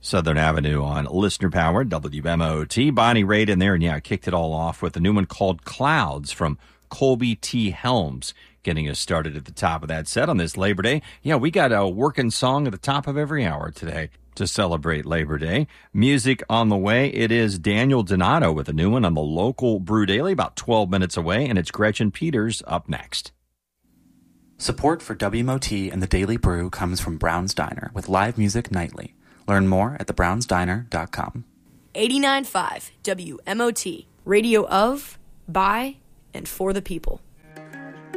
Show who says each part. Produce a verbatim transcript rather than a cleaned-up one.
Speaker 1: Southern Avenue on Listener Power, W M O T. Bonnie Raitt in there, and yeah, I kicked it all off with a new one called Clouds from Colby T. Helms, getting us started at the top of that set on this Labor Day. Yeah, we got a working song at the top of every hour today to celebrate Labor Day. Music on the way. It is Daniel Donato with a new one on the local Brew Daily, about twelve minutes away, and it's Gretchen Peters up next.
Speaker 2: Support for W M O T and the Daily Brew comes from Brown's Diner with live music nightly. Learn more at the browns diner dot com.
Speaker 3: eighty-nine point five W M O T, radio of, by, and for the people.